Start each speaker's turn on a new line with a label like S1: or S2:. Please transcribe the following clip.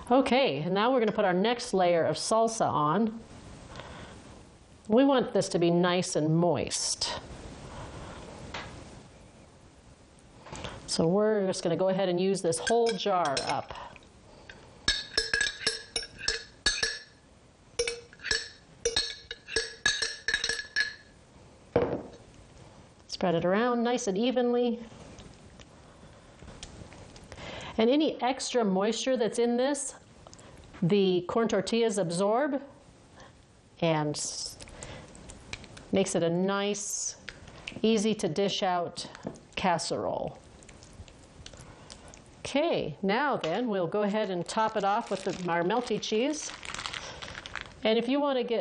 S1: Okay, and now we're going to put our next layer of salsa on. We want this to be nice and moist. So we're just going to go ahead and use this whole jar up. Spread it around nice and evenly. And any extra moisture that's in this, the corn tortillas absorb and makes it a nice, easy to dish out casserole. Okay, now then we'll go ahead and top it off with our melty cheese. And if you want to get